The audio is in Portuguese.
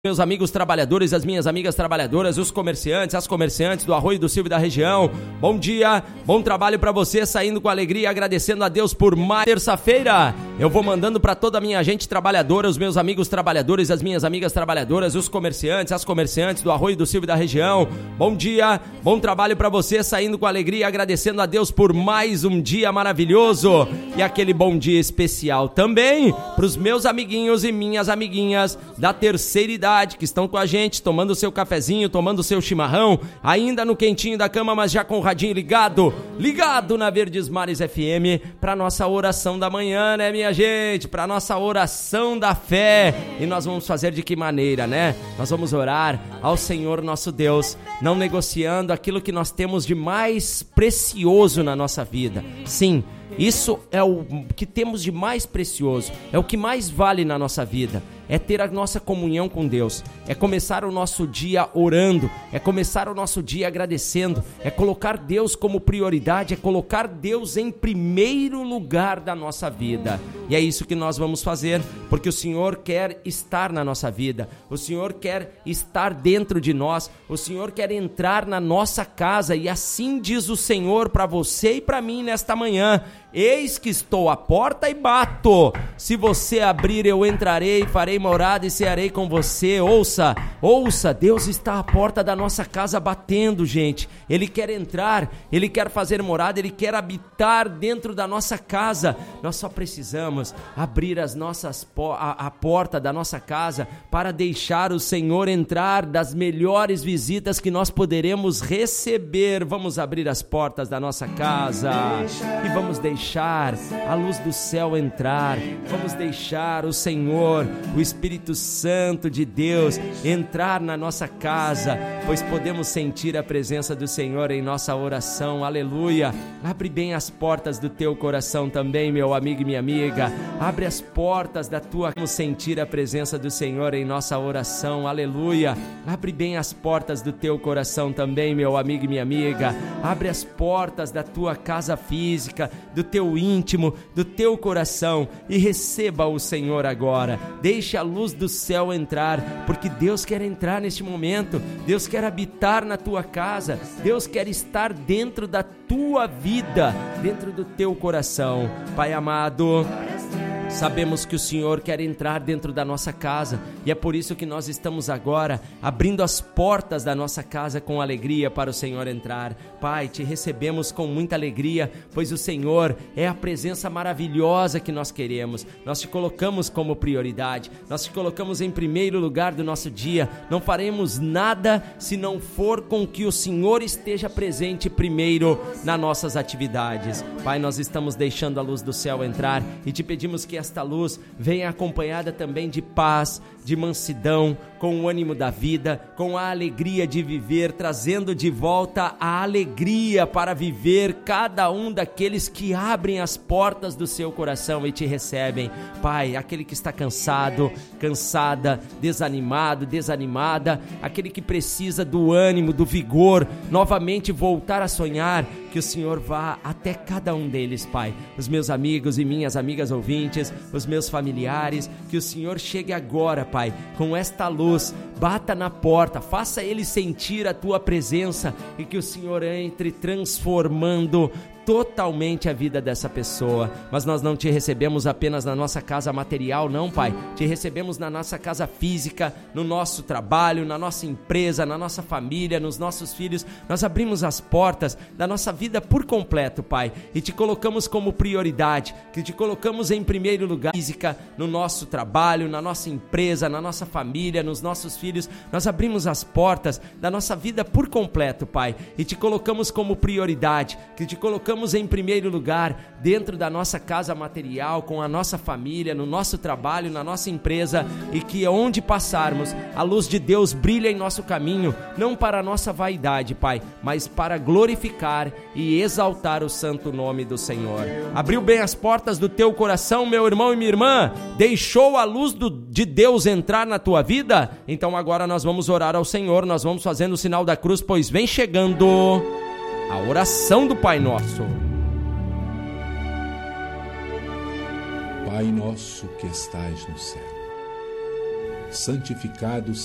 Meus amigos trabalhadores, as minhas amigas trabalhadoras, os comerciantes, as comerciantes do Arroio do Silva e da região, bom dia, bom trabalho pra você, saindo com alegria, agradecendo a Deus por mais terça-feira. Eu vou mandando pra toda a minha gente trabalhadora, os meus amigos trabalhadores, as minhas amigas trabalhadoras, os comerciantes, as comerciantes do Arroio do Silva e da região, bom dia, bom trabalho pra você, saindo com alegria, agradecendo a Deus por mais um dia maravilhoso. E aquele bom dia especial também pros meus amiguinhos e minhas amiguinhas da terceira idade, que estão com a gente, tomando o seu cafezinho, tomando o seu chimarrão, ainda no quentinho da cama, mas já com o radinho ligado na Verdes Mares FM, para nossa oração da manhã, né, minha gente? Para nossa oração da fé. E nós vamos fazer de que maneira, né? Nós vamos orar ao Senhor nosso Deus, não negociando aquilo que nós temos de mais precioso na nossa vida. Sim, isso é o que temos de mais precioso, é o que mais vale na nossa vida. É ter a nossa comunhão com Deus, é começar o nosso dia orando, é começar o nosso dia agradecendo, é colocar Deus como prioridade, é colocar Deus em primeiro lugar da nossa vida. E é isso que nós vamos fazer, porque o Senhor quer estar na nossa vida, o Senhor quer estar dentro de nós, o Senhor quer entrar na nossa casa, e assim diz o Senhor para você e para mim nesta manhã: eis que estou à porta e bato, se você abrir eu entrarei, farei morada e cearei com você. Ouça, Deus está à porta da nossa casa batendo, gente. Ele quer entrar, Ele quer fazer morada, Ele quer habitar dentro da nossa casa. Nós só precisamos abrir a porta da nossa casa para deixar o Senhor entrar, das melhores visitas que nós poderemos receber. Vamos abrir as portas da nossa casa e vamos deixar a luz do céu entrar, vamos deixar o Senhor, o Espírito Santo de Deus entrar na nossa casa, pois podemos sentir a presença do Senhor em nossa oração. Aleluia! Abre bem as portas do teu coração também, meu amigo e minha amiga. Abre as portas da tua... Vamos sentir a presença do Senhor em nossa oração. Aleluia! Abre bem as portas do teu coração também, meu amigo e minha amiga. Abre as portas da tua casa física, do teu íntimo, do teu coração, e receba o Senhor agora. Deixe a luz do céu entrar, porque Deus quer entrar neste momento. Deus quer habitar na tua casa. Deus quer estar dentro da tua vida, dentro do teu coração. Pai amado, sabemos que o Senhor quer entrar dentro da nossa casa, e é por isso que nós estamos agora abrindo as portas da nossa casa com alegria para o Senhor entrar. Pai, te recebemos com muita alegria, pois o Senhor é a presença maravilhosa que nós queremos. Nós te colocamos como prioridade, nós te colocamos em primeiro lugar do nosso dia. Não faremos nada se não for com que o Senhor esteja presente primeiro nas nossas atividades. Pai, nós estamos deixando a luz do céu entrar e te pedimos que esta luz venha acompanhada também de paz, de mansidão, com o ânimo da vida, com a alegria de viver, trazendo de volta a alegria para viver cada um daqueles que abrem as portas do seu coração e te recebem. Pai, aquele que está cansado, cansada, desanimado, desanimada, aquele que precisa do ânimo, do vigor, novamente voltar a sonhar, que o Senhor vá até cada um deles, Pai. Os meus amigos e minhas amigas ouvintes, os meus familiares, que o Senhor chegue agora, Pai, com esta luz, bata na porta, faça eles sentir a tua presença, e que o Senhor entre transformando totalmente a vida dessa pessoa. Mas nós não te recebemos apenas na nossa casa material, não, Pai. Te recebemos na nossa casa física, no nosso trabalho, na nossa empresa, na nossa família, nos nossos filhos. Nós abrimos as portas da nossa vida por completo, Pai, e te colocamos como prioridade, que te colocamos em primeiro lugar, física, no nosso trabalho, na nossa empresa, na nossa família, nos nossos filhos. Nós abrimos as portas da nossa vida por completo, Pai, e te colocamos como prioridade, que te colocamos em primeiro lugar dentro da nossa casa material, com a nossa família, no nosso trabalho, na nossa empresa, e que onde passarmos, a luz de Deus brilha em nosso caminho, não para a nossa vaidade, Pai, mas para glorificar e exaltar o santo nome do Senhor. Abriu bem as portas do teu coração, meu irmão e minha irmã? Deixou a luz de Deus entrar na tua vida? Então agora nós vamos orar ao Senhor, nós vamos fazendo o sinal da cruz, pois vem chegando a oração do Pai Nosso. Pai nosso que estais no céu, santificado